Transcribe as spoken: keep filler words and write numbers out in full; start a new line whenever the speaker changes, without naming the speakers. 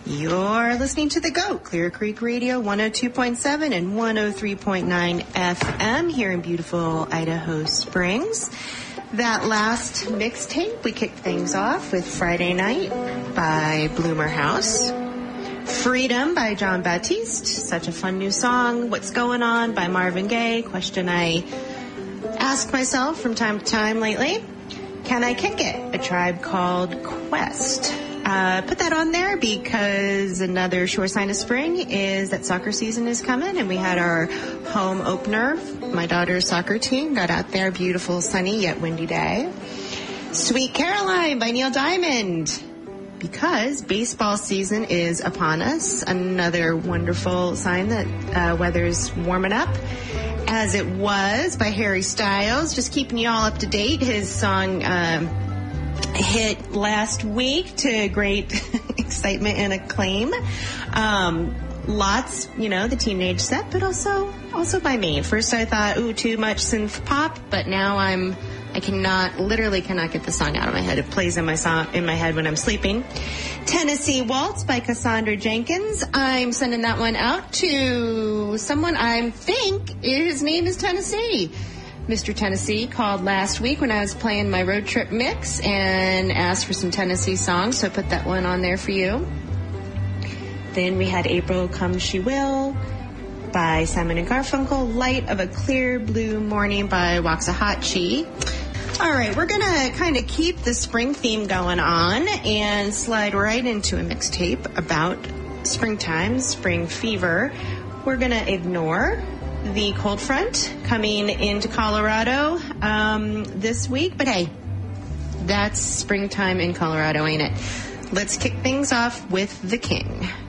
You're listening to The GOAT, Clear Creek Radio, one oh two point seven and one oh three point nine F M here in beautiful Idaho Springs. That last mixtape, we kicked things off with Friday Night by Bloomer House. Freedom by John Baptiste, such a fun new song. What's Going On by Marvin Gaye, question I ask myself from time to time lately. Can I Kick It? A Tribe Called Quest. Uh, put that on there because another sure sign of spring is that soccer season is coming, and we had our home opener. My daughter's soccer team got out there, beautiful, sunny, yet windy day. Sweet Caroline by Neil Diamond, because baseball season is upon us. Another wonderful sign that uh, weather's warming up. As It Was by Harry Styles, just keeping you all up to date. His song um, hit last week to great excitement and acclaim. Um, lots, you know, the teenage set, but also also by me. First I thought, ooh, too much synth pop, but now I'm I cannot, literally cannot get the song out of my head. It plays in my song, in my head when I'm sleeping. Tennessee Waltz by Cassandra Jenkins. I'm sending that one out to someone I think his name is Tennessee. Mister Tennessee called last week when I was playing my road trip mix and asked for some Tennessee songs, so I put that one on there for you. Then we had April Come She Will by Simon and Garfunkel. Light of a Clear Blue Morning by Waxahachie. All right, we're going to kind of keep the spring theme going on and slide right into a mixtape about springtime, spring fever. We're going to ignore the cold front coming into Colorado um, this week, but hey, that's springtime in Colorado, ain't it? Let's kick things off with The King.